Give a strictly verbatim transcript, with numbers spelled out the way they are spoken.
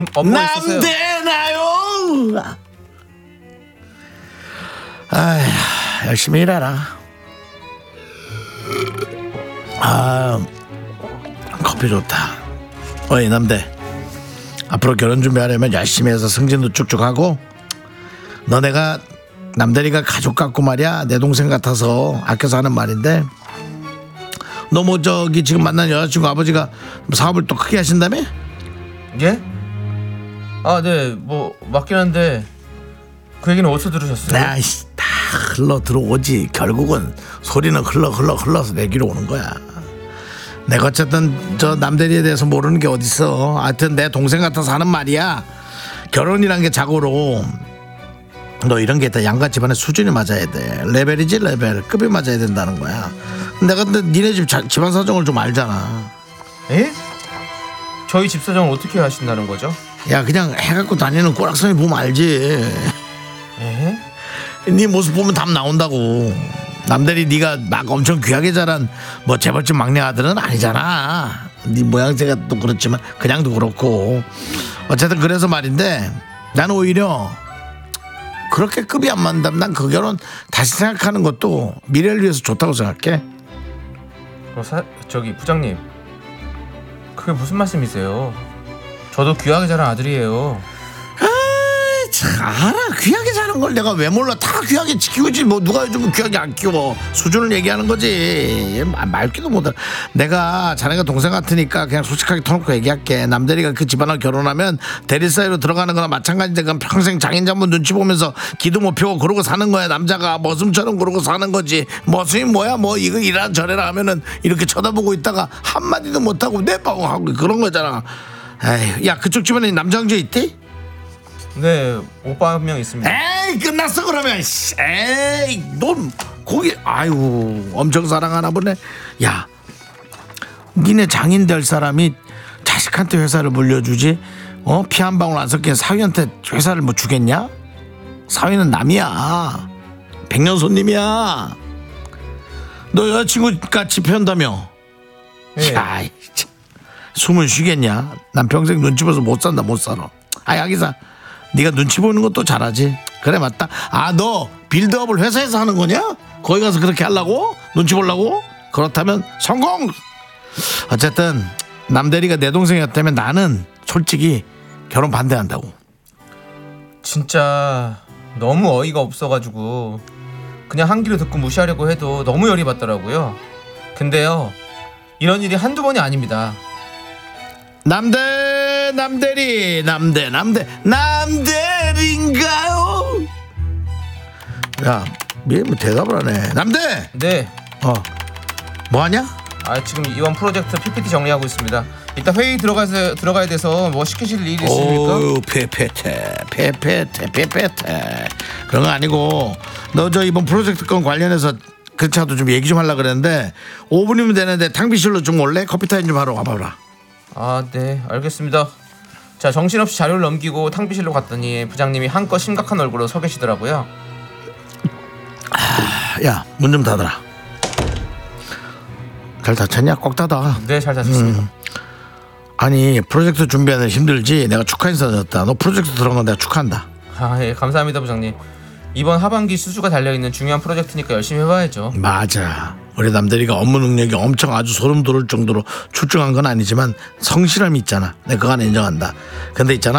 업무 있으세요? 남대나요? 아휴, 열심히 일해라. 아, 커피 좋다. 어이 남대, 앞으로 결혼 준비하려면 열심히 해서 승진도 쭉쭉 하고, 너 내가 남대리가 가족 같고 말이야, 내 동생 같아서 아껴서 하는 말인데, 너 뭐 저기 지금 만난 여자친구 아버지가 사업을 또 크게 하신다며? 예? 아, 네, 뭐 맞긴 한데 그 얘기는 어디서 들으셨어요? 아이씨, 다 흘러 들어오지. 결국은 소리는 흘러 흘러 흘러서 내 귀로 오는 거야. 내가 어쨌든 저 남대리에 대해서 모르는 게 어딨어. 하여튼 내 동생 같아서 하는 말이야. 결혼이란 게 자고로 너 이런 게 다 양가 집안의 수준이 맞아야 돼. 레벨이지 레벨. 급이 맞아야 된다는 거야. 내가 근데 니네 집 자, 집안 사정을 좀 알잖아. 에? 저희 집 사정을 어떻게 아신다는 거죠? 야, 그냥 해갖고 다니는 꼬락선이 보면 알지. 에? 네 모습 보면 답 나온다고. 남들이 네가 막 엄청 귀하게 자란 뭐 재벌집 막내 아들은 아니잖아. 네 모양새가 또 그렇지만 그냥도 그렇고. 어쨌든 그래서 말인데, 난 오히려 그렇게 급이 안 맞는다면 난 그 결혼 다시 생각하는 것도 미래를 위해서 좋다고 생각해. 어, 사, 저기 부장님, 그게 무슨 말씀이세요? 저도 귀하게 자란 아들이에요. 참, 알아. 귀하게 자는 걸 내가 왜 몰라. 다 귀하게 지키고지. 뭐 누가 요즘 귀하게 안 키워. 수준을 얘기하는 거지. 말기도 못해. 내가 자네가 동생 같으니까 그냥 솔직하게 터놓고 얘기할게. 남대리가 그 집안을 결혼하면 대리 사이로 들어가는 거나 마찬가지인데, 그건 평생 장인 장모 눈치 보면서 기도 못 펴고 그러고 사는 거야. 남자가 머슴처럼 그러고 사는 거지. 머슴이 뭐야, 뭐 이거 이라 저래라 하면은 이렇게 쳐다보고 있다가 한마디도 못하고 내빵 하고 그런 거잖아. 에이, 야, 그쪽 집안에 남자 형제 있대? 네, 오빠 한 명 있습니다. 에이, 끝났어 그러면. 에이, 넌 거기 아유 엄청 사랑하나 보네. 야, 니네 장인 될 사람이 자식한테 회사를 물려주지, 어? 피 한 방울 안 섞인 사위한테 회사를 뭐 주겠냐? 사위는 남이야. 백년 손님이야. 너 여자친구 같이 편다며? 네. 야, 참, 숨은 쉬겠냐? 난 평생 눈치 봐서 못 산다, 못 살아. 아, 야기사, 네가 눈치 보는 것도 잘하지. 그래, 맞다. 아, 너 빌드업을 회사에서 하는 거냐? 거기 가서 그렇게 하려고? 눈치 보려고? 그렇다면 성공. 어쨌든 남대리가 내 동생이었다면 나는 솔직히 결혼 반대한다고. 진짜 너무 어이가 없어가지고 그냥 한 귀로 듣고 무시하려고 해도 너무 열이 받더라고요. 근데요, 이런 일이 한두 번이 아닙니다. 남대 남대리 남대 남대 남대리인가요? 야, 얘 뭐 대답을 하네. 남대. 네. 어, 뭐하냐? 아, 지금 이번 프로젝트 피피티 정리하고 있습니다. 이따 회의 들어가서 들어가야 돼서 뭐 시키실 일이 있습니까? 오, 페페테 페페테 페페테 그런 거 아니고, 너 저 이번 프로젝트 건 관련해서 그 차도 좀 얘기 좀 하려고 그랬는데 오 분이면 되는데 탕비실로 좀 올래? 커피 타임 좀 하러 와봐라. 아, 네, 알겠습니다. 자, 정신없이 자료를 넘기고 탕비실로 갔더니 부장님이 한껏 심각한 얼굴로 서 계시더라고요. 야, 문 좀 닫아라. 잘 닫혔냐? 꼭 닫아. 네, 잘 닫혔습니다. 음. 아니, 프로젝트 준비하는 데 힘들지. 내가 축하 인사 줬다. 너 프로젝트 들어간 건 내가 축하한다. 아, 예, 감사합니다, 부장님. 이번 하반기 수주가 달려있는 중요한 프로젝트니까 열심히 해봐야죠. 맞아. 우리 남대리가 업무 능력이 엄청 아주 소름 돋을 정도로 출중한 건 아니지만 성실함이 있잖아. 내가 그거 하나 인정한다. 근데 있잖아,